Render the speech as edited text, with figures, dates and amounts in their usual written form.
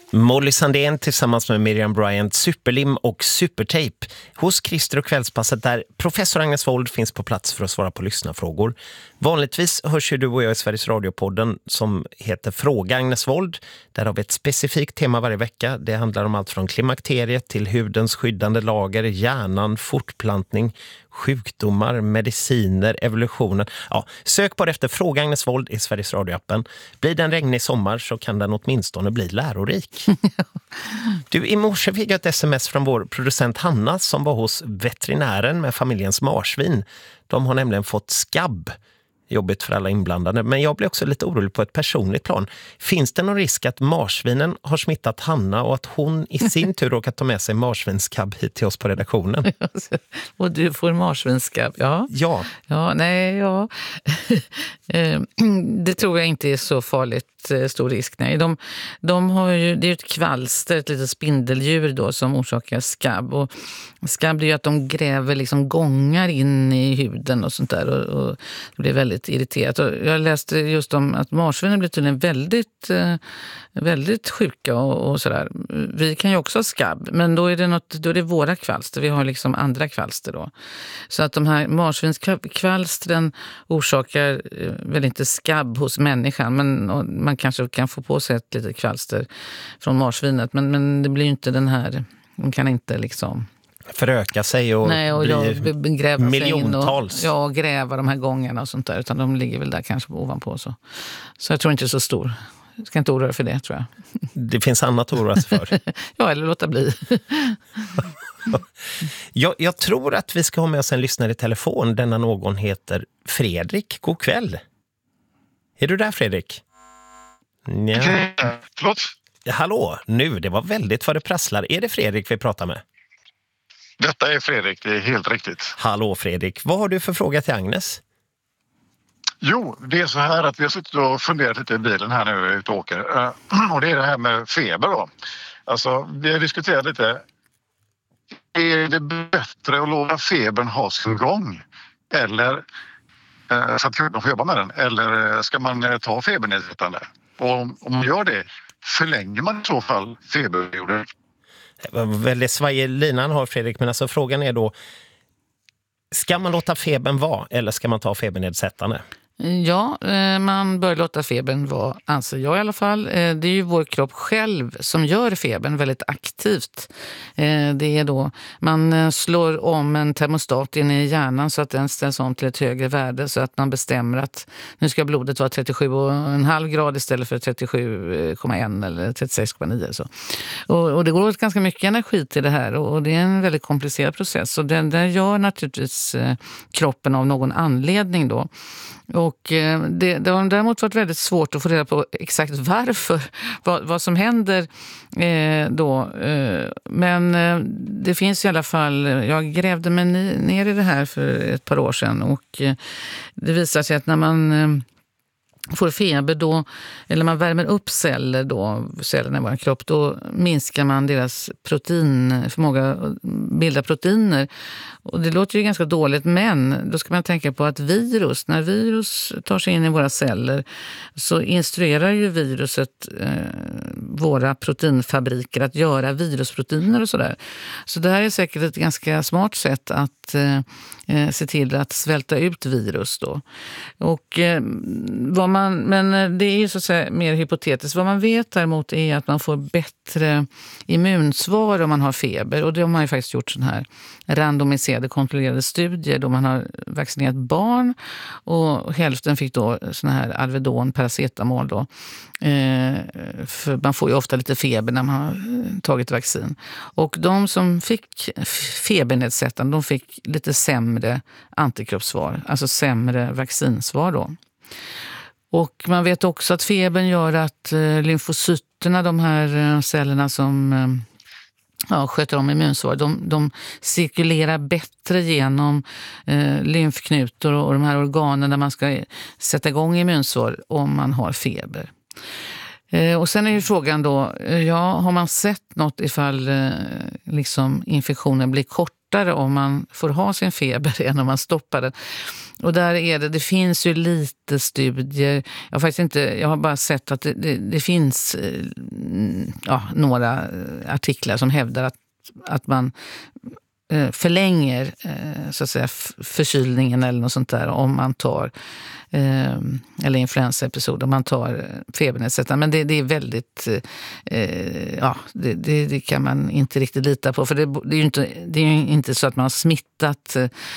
Molly Sandén tillsammans med Miriam Bryant, Superlim och Supertape hos Christer och Kvällspasset, där professor Agnes Wold finns på plats för att svara på lyssnarfrågor. Vanligtvis hörs ju du och jag i Sveriges Radio-podden som heter Fråga Agnes Wold. Där har vi ett specifikt tema varje vecka. Det handlar om allt från klimakteriet till hudens skyddande lager, hjärnan, fortplantning, sjukdomar, mediciner, evolutionen. Ja, sök bara efter Fråga Agnes Wold i Sveriges Radio-appen. Blir det en regnig sommar så kan den åtminstone bli lärorik. Du, i morse fick jag ett sms från vår producent Hanna som var hos veterinären med familjens marsvin. De har nämligen fått skabb. Jobbigt för alla inblandade, men jag blir också lite orolig på ett personligt plan. Finns det någon risk att marsvinen har smittat Hanna och att hon i sin tur råkat ta med sig marsvinskabb hit till oss på redaktionen? Och du får marsvinskabb, ja. Ja. Ja, nej, ja. Det tror jag inte är så farligt stor risk. Nej. De har ju, det är ett kvalster, ett litet spindeldjur då som orsakar skabb. Och skabb är ju att de gräver liksom gångar in i huden och sånt där och det blir väldigt irriterat. Och jag läste just om att marsvinen blir tydligen väldigt sjuka och sådär. Vi kan ju också ha skabb, men då är det våra kvalster. Vi har liksom andra kvalster då. Så att de här marsvinskvalstren orsakar väl inte skabb hos människan, men man kanske kan få på sig ett litet kvalster från marsvinet, men det blir ju inte den här, de kan inte liksom föröka sig och bli miljontals. Och gräva de här gångarna och sånt där, utan de ligger väl där kanske ovanpå. Så jag tror inte det är så stor. Jag ska inte oroa för det, tror jag. Det finns annat att oroa sig för. Ja, eller låta bli. Jag tror att vi ska ha med oss en lyssnare i telefon. Denna någon heter Fredrik. God kväll. Är du där, Fredrik? Ja. Förlåt? Ja, hallå, nu, det var väldigt vad det prasslar. Är det Fredrik vi pratar med? Detta är Fredrik, det är helt riktigt. Hallå Fredrik, vad har du för fråga till Agnes? Jo, det är så här att vi har suttit och funderat lite i bilen här nu ute och åker. Och det är det här med feber då. Alltså, vi har diskuterat lite. Är det bättre att låta febern ha sin gång? Eller så att kroppen får jobba med den? Eller ska man ta febernedsättande? Och om man gör det, förlänger man i så fall feberperioden? Väldigt svajig linan har Fredrik, men alltså frågan är då, ska man låta febern vara eller ska man ta febernedsättande? Ja, man bör låta febern vara, anser jag i alla fall. Det är ju vår kropp själv som gör febern väldigt aktivt. Det är då, man slår om en termostat in i hjärnan så att den ställs om till ett högre värde, så att man bestämmer att nu ska blodet vara 37,5 grad istället för 37,1 eller 36,9. Så. Och det går åt ganska mycket energi till det här, och det är en väldigt komplicerad process. Så den gör naturligtvis kroppen av någon anledning då. Och det har däremot varit väldigt svårt att få reda på exakt varför, vad som händer då. Men det finns i alla fall, jag grävde mig ner i det här för ett par år sedan, och det visar sig att när man får feber då, eller man värmer upp cellerna i vår kropp, då minskar man deras förmåga att bilda proteiner. Och det låter ju ganska dåligt, men då ska man tänka på att när virus tar sig in i våra celler, så instruerar ju viruset våra proteinfabriker att göra virusproteiner och sådär. Så det här är säkert ett ganska smart sätt att se till att svälta ut virus då. Och men det är ju så att säga mer hypotetiskt. Vad man vet däremot är att man får bättre immunsvar om man har feber, och det har man ju faktiskt gjort sån här randomiserade kontrollerade studier då man har vaccinerat barn, och hälften fick då sån här Alvedon, paracetamol då. För man får ju ofta lite feber när man har tagit vaccin. Och de som fick febernedsättande, de fick lite sämre antikroppssvar, alltså sämre vaccinsvar då. Och man vet också att febern gör att lymfocyterna, de här cellerna som sköter om immunsvar, de cirkulerar bättre genom lymfknutor och de här organen där man ska sätta igång immunsvar om man har feber. Och sen är ju frågan då, har man sett något ifall liksom infektionen blir kortare om man får ha sin feber än om man stoppar den? Och där är det finns ju lite studier. Jag har bara sett att det finns några artiklar som hävdar att man förlänger så att säga förkylningen eller något sånt där om man tar eller influensaepisod om man tar febernedsättande. Men det är väldigt det kan man inte riktigt lita på, för det är ju inte så att man har smittat